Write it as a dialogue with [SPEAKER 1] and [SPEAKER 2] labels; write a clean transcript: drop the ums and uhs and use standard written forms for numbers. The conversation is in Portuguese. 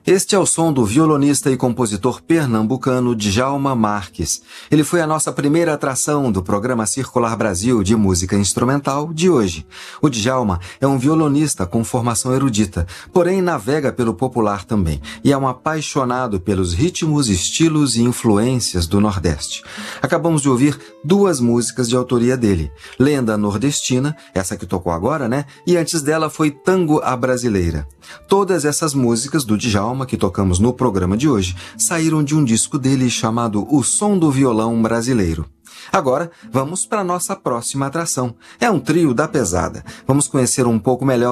[SPEAKER 1] Este é o som do violonista e compositor pernambucano Djalma Marques. Ele foi a nossa primeira atração do programa Circular Brasil de música instrumental de hoje. O Djalma é um violonista com formação erudita, porém navega pelo popular também, e é um apaixonado pelos ritmos, estilos e influências do Nordeste. Acabamos de ouvir duas músicas de autoria dele, Lenda Nordestina, essa que tocou agora, né? E antes dela foi Tango à Brasileira. Todas essas músicas do Djalma que tocamos no programa de hoje saíram de um disco dele chamado O Som do Violão Brasileiro. Agora, vamos para a nossa próxima atração. É um trio da pesada. Vamos conhecer um pouco melhor